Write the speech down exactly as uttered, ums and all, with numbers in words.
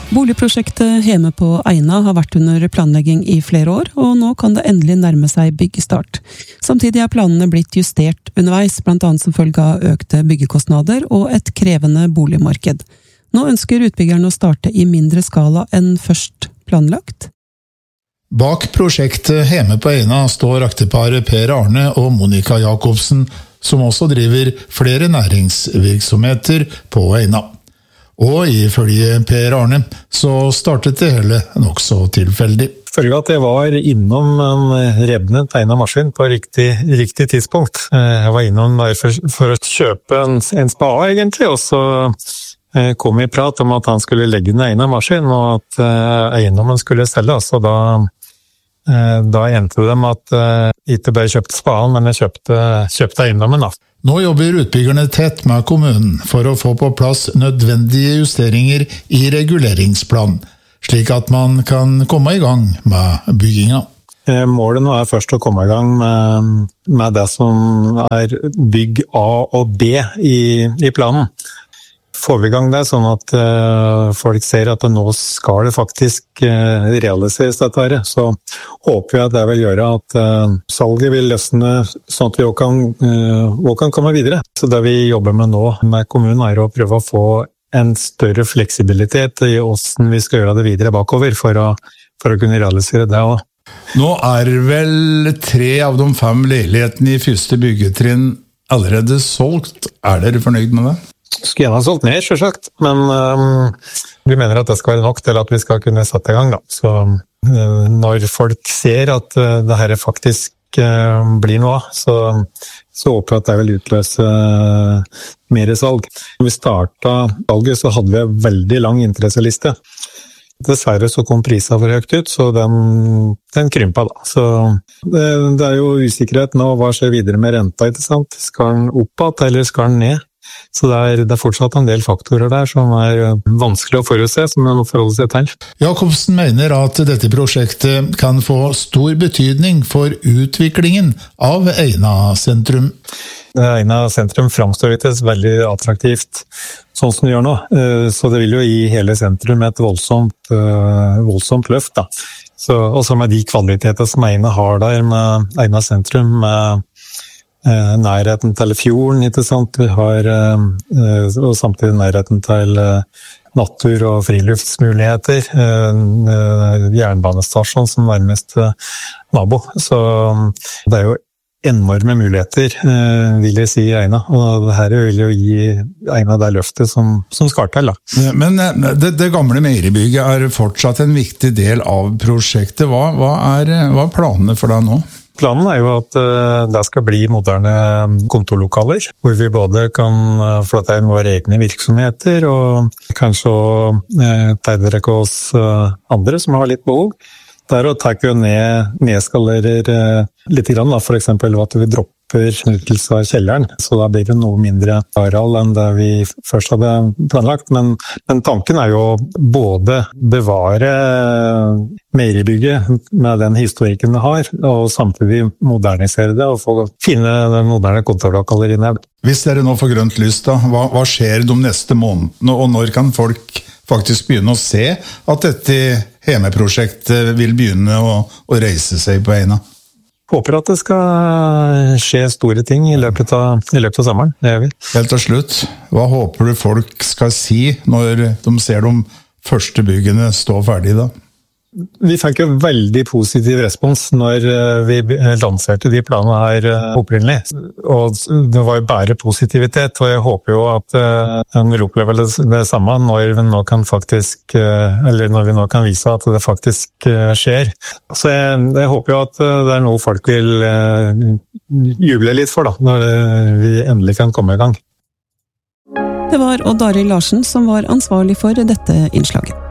Boligprosjektet Heme på Eina har vært under planlegging i flere år, og nå kan det endelig nærme seg byggestart. Samtidig er planene blitt justert underveis, blant annet som følge av økte byggekostnader og et krevende boligmarked. Nå ønsker utbyggerne å starte i mindre skala enn først planlagt. Bak prosjektet Heme på Eina står akteparet Per Arne og Monica Jakobsen, som også driver flere næringsvirksomheter på Eina. Og ifølge Per Arne så startet det hele nok så tilfeldig. Følge at jeg var innom en revnet tegnet maskin på riktig, riktig tidspunkt. Jeg var innom der for, for å kjøpe en, en spade egentlig, og så kom jeg i prat om at han skulle legge den ene maskinen, og at eiendommen skulle selges, og da, da endte det med at jeg ikke bare kjøpte spaden, men jeg kjøpte, kjøpte eiendommen da. Nå jobber utbyggerne tett med kommunen for å få på plass nødvendige justeringer i reguleringsplanen, slik at man kan komme i gang med bygginga. Målet nå er først å komme i gang med, med det som er bygg A og B i, i planen. Får vi i gang det, sånn at uh, folk ser at nå skal det faktisk uh, realiseres dette her, så håper vi at det vil gjøre at uh, salget vil løsne sånn at vi også kan, uh, også kan komme videre. Så det vi jobber med nå med kommunen er å prøve å få en større fleksibilitet i hvordan vi skal gjøre det videre bakover for å, for å kunne realisere det også. Nå er vel tre av de fem leilighetene i første byggetrinn allerede solgt. Er dere fornøyd med det? Skulle gjerne ha solgt ned, selvsagt, men um, vi mener at det skal være nok til at vi skal kunne sette i gang da. Så uh, når folk ser at uh, det her faktisk uh, blir noe, så, så håper jeg at det vil utløse uh, mer salg. Når vi startet salget så hadde vi en veldig lang interesseliste. Dessverre så kom prisen for høyt ut, så den, den krympa da. Så det, det er jo usikkerhet nå, hva skjer videre med renta, ikke sant? Skal den oppad eller skal den ned? Så det er, det er fortsatt en del faktorer der som er vanskelig å forutse, som man må forholde seg til. Jakobsen mener at dette prosjektet kan få stor betydning for utviklingen av Eina sentrum. Eina sentrum framstår ikke veldig attraktivt sånn som det gjør nå, så det vil jo gi hele sentrum et voldsomt, voldsomt løft da. Så, også med de kvaliteter som Eina har der med Eina sentrum, med nærheten til fjorden, ikke sant? Vi har og samtidig nærheten til natur- og friluftsmuligheter, jernbanestasjon som nærmest nabo. Så det er jo enorme muligheter, vil jeg si, i Eina. Og det her vil jo gi Eina det løftet som, som skal til. Da. Men det, det gamle meieribygget er fortsatt en viktig del av prosjektet. Hva, hva, er, hva er planene for deg nå? Planen er jo at det skal bli moderne kontorlokaler, hvor vi både kan flytte inn våre egne virksomheter, og kanskje tegne oss andre som har litt behov. Der å ta ned, nedskalerer litt grann, da, for eksempel at vi dropper utnyttelse av kjelleren, så da blir det noe mindre areal enn det vi først hadde planlagt, men, men tanken er jo både bevare meieribygget med den historikken det har, og samtidig modernisere det og få finne den moderne kontorlokaler inne. Hvis dere nå får grønt lys, da, hva, hva skjer de neste månedene, og når kan folk faktisk begynne å se at dette Heme-prosjektet vil begynne å, å reise seg på Eina? Håper at det skal skje store ting i løpet av, i løpet av sommeren. Det gjør vi. Helt til slutt, hva håper du folk skal si når de ser de første byggene stå ferdig da? Vi fikk jo veldig positiv respons når vi lanserte de planene her opprinnelig. Og det var jo bare positivitet, og jeg håper jo at en vil oppleve det samme når vi nå kan faktisk, eller når vi nå kan vise at det faktisk skjer. Så jeg, jeg håper jo at det er noe folk vil juble litt for da, når vi endelig kan komme i gang. Det var Odd Arild Larsen som var ansvarlig for dette innslaget.